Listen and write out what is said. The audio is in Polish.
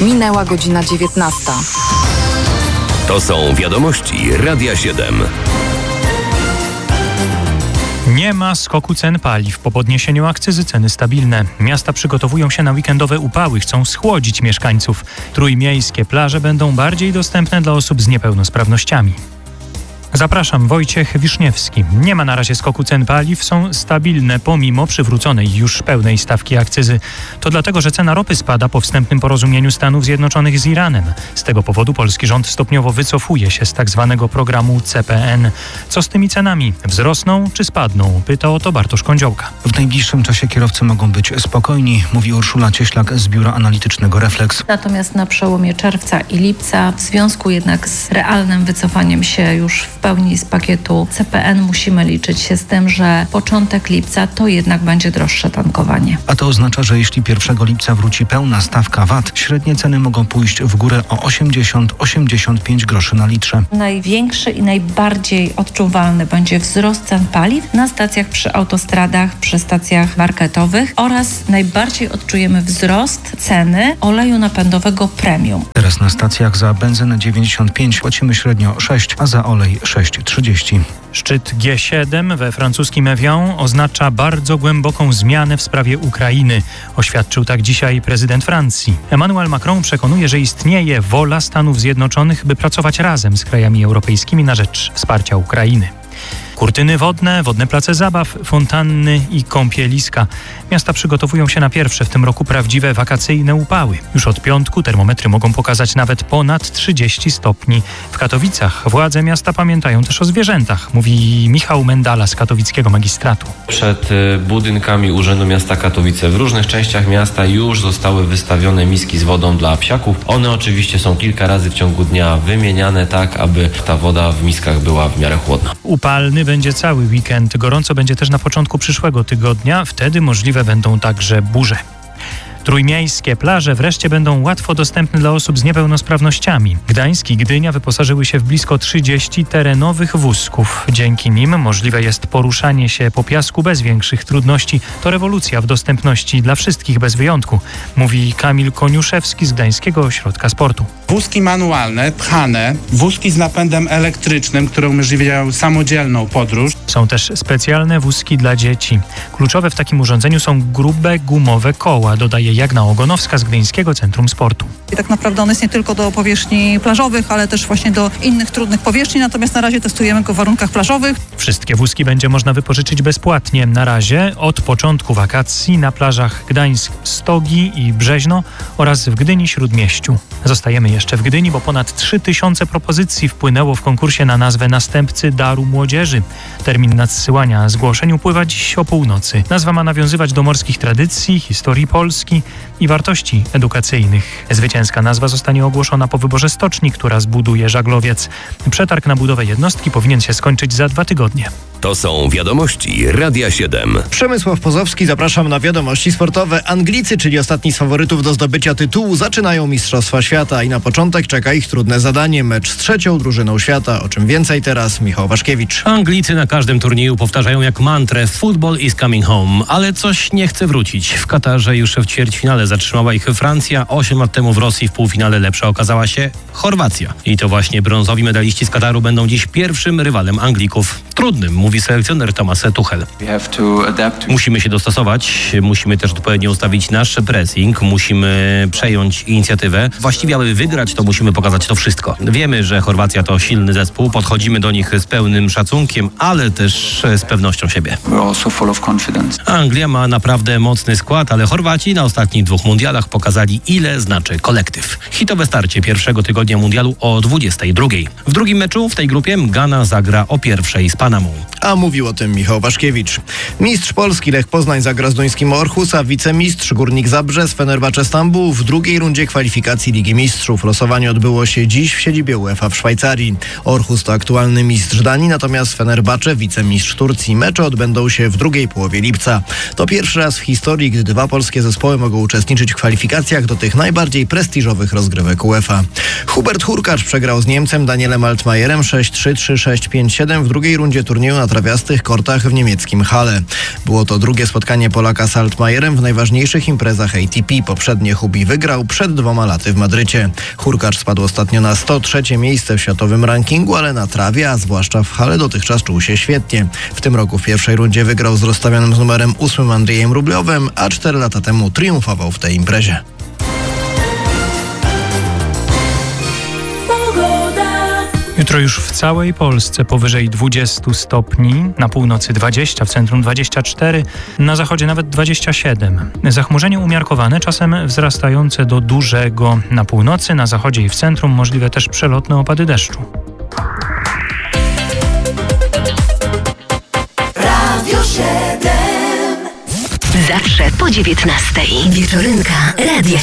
Minęła godzina 19. To są wiadomości Radia 7. Nie ma skoku cen paliw. Po podniesieniu akcyzy ceny stabilne. Miasta przygotowują się na weekendowe upały, chcą schłodzić mieszkańców. Trójmiejskie plaże będą bardziej dostępne dla osób z niepełnosprawnościami. Zapraszam, Wojciech Wiszniewski. Nie ma na razie skoku cen paliw, są stabilne pomimo przywróconej już pełnej stawki akcyzy. To dlatego, że cena ropy spada po wstępnym porozumieniu Stanów Zjednoczonych z Iranem. Z tego powodu polski rząd stopniowo wycofuje się z tak zwanego programu CPN. Co z tymi cenami? Wzrosną czy spadną? Pyta o to Bartosz Kądziołka. W najbliższym czasie kierowcy mogą być spokojni, mówi Urszula Cieślak z biura analitycznego Reflex. Natomiast na przełomie czerwca i lipca, w związku jednak z realnym wycofaniem się już w pełni z pakietu CPN, musimy liczyć się z tym, że początek lipca to jednak będzie droższe tankowanie. A to oznacza, że jeśli 1 lipca wróci pełna stawka VAT, średnie ceny mogą pójść w górę o 80-85 groszy na litrze. Największy i najbardziej odczuwalny będzie wzrost cen paliw na stacjach przy autostradach, przy stacjach marketowych oraz najbardziej odczujemy wzrost ceny oleju napędowego premium. Teraz na stacjach za benzynę 95 płacimy średnio 6, a za olej 6,30. Szczyt G7 we francuskim Evian oznacza bardzo głęboką zmianę w sprawie Ukrainy. Oświadczył tak dzisiaj prezydent Francji. Emmanuel Macron przekonuje, że istnieje wola Stanów Zjednoczonych, by pracować razem z krajami europejskimi na rzecz wsparcia Ukrainy. Kurtyny wodne, wodne place zabaw, fontanny i kąpieliska. Miasta przygotowują się na pierwsze w tym roku prawdziwe wakacyjne upały. Już od piątku termometry mogą pokazać nawet ponad 30 stopni. W Katowicach władze miasta pamiętają też o zwierzętach, mówi Michał Mendala z katowickiego magistratu. Przed budynkami Urzędu Miasta Katowice w różnych częściach miasta już zostały wystawione miski z wodą dla psiaków. One oczywiście są kilka razy w ciągu dnia wymieniane tak, aby ta woda w miskach była w miarę chłodna. Upalny będzie cały weekend. Gorąco będzie też na początku przyszłego tygodnia. Wtedy możliwe będą także burze. Trójmiejskie plaże wreszcie będą łatwo dostępne dla osób z niepełnosprawnościami. Gdańsk i Gdynia wyposażyły się w blisko 30 terenowych wózków. Dzięki nim możliwe jest poruszanie się po piasku bez większych trudności. To rewolucja w dostępności dla wszystkich bez wyjątku, mówi Kamil Koniuszewski z Gdańskiego Ośrodka Sportu. Wózki manualne, pchane, wózki z napędem elektrycznym, które umożliwiają samodzielną podróż. Są też specjalne wózki dla dzieci. Kluczowe w takim urządzeniu są grube gumowe koła, dodaje Jagna Ogonowska z Gdyńskiego Centrum Sportu. I tak naprawdę on jest nie tylko do powierzchni plażowych, ale też właśnie do innych trudnych powierzchni, natomiast na razie testujemy go w warunkach plażowych. Wszystkie wózki będzie można wypożyczyć bezpłatnie. Na razie od początku wakacji na plażach Gdańsk, Stogi i Brzeźno oraz w Gdyni Śródmieściu. Zostajemy jeszcze w Gdyni, bo ponad 3000 propozycji wpłynęło w konkursie na nazwę następcy Daru Młodzieży. Termin nadsyłania zgłoszeń upływa dziś o północy. Nazwa ma nawiązywać do morskich tradycji, historii Polski i wartości edukacyjnych. Zwycięska nazwa zostanie ogłoszona po wyborze stoczni, która zbuduje żaglowiec. Przetarg na budowę jednostki powinien się skończyć za 2 tygodnie. To są wiadomości Radia 7. Przemysław Pozowski, zapraszam na wiadomości sportowe. Anglicy, czyli ostatni z faworytów do zdobycia tytułu, zaczynają Mistrzostwa Świata i na początek czeka ich trudne zadanie. Mecz z 3. drużyną świata. O czym więcej teraz Michał Waszkiewicz. Anglicy na każdym turnieju powtarzają jak mantrę "Football is coming home", ale coś nie chce wrócić. W Katarze już w ćwierćfinale zatrzymała ich Francja. 8 lat temu w Rosji w półfinale lepsza okazała się Chorwacja. I to właśnie brązowi medaliści z Kataru będą dziś pierwszym rywalem Anglików. Trudnym, mówi selekcjoner Thomas Tuchel. Musimy się dostosować, musimy też odpowiednio ustawić nasz pressing, musimy przejąć inicjatywę. Właściwie, aby wygrać, to musimy pokazać to wszystko. Wiemy, że Chorwacja to silny zespół, podchodzimy do nich z pełnym szacunkiem, ale też z pewnością siebie. Anglia ma naprawdę mocny skład, ale Chorwaci na ostatnich 2 mundialach pokazali, ile znaczy kolektyw. Hitowe starcie pierwszego tygodnia mundialu o 22:00. W drugim meczu w tej grupie Ghana zagra o 1:00 z Panamą. A mówił o tym Michał Waszkiewicz. Mistrz Polski Lech Poznań zagra z duńskim Orhus, a wicemistrz Górnik Zabrze z Fenerbahce Stambuł w drugiej rundzie kwalifikacji Ligi Mistrzów. Losowanie odbyło się dziś w siedzibie UEFA w Szwajcarii. Orhus to aktualny mistrz Danii, natomiast Fenerbahce wicemistrz Turcji. Mecze odbędą się w drugiej połowie lipca. To pierwszy raz w historii, gdy 2 polskie zespoły mogą uczestniczyć w kwalifikacjach do tych najbardziej prestiżowych prestiżowych rozgrywek UEFA. Hubert Hurkacz przegrał z Niemcem Danielem Altmajerem 6-3, 3-6, 5-7 w drugiej rundzie turnieju na trawiastych kortach w niemieckim Halle. Było to drugie spotkanie Polaka z Altmajerem w najważniejszych imprezach ATP. Poprzednie Hubi wygrał przed 2 laty w Madrycie. Hurkacz spadł ostatnio na 103 miejsce w światowym rankingu, ale na trawie, a zwłaszcza w Halle, dotychczas czuł się świetnie. W tym roku w pierwszej rundzie wygrał z rozstawionym z numerem 8 Andrzejem Rubliowem, a 4 lata temu triumfował w tej imprezie. Jutro już w całej Polsce powyżej 20 stopni, na północy 20, w centrum 24, na zachodzie nawet 27. Zachmurzenie umiarkowane, czasem wzrastające do dużego na północy, na zachodzie i w centrum możliwe też przelotne opady deszczu. Radio 7. Zawsze po 19:00. Wieczorynka Radia 7.